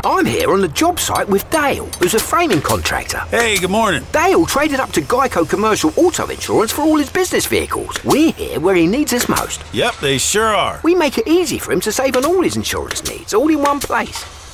I'm here on the job site with Dale, who's a framing contractor. Hey, good morning. Dale traded up to Geico Commercial Auto Insurance for all his business vehicles. We're here where he needs us most. Yep, they sure are. We make it easy for him to save on all his insurance needs, all in one place.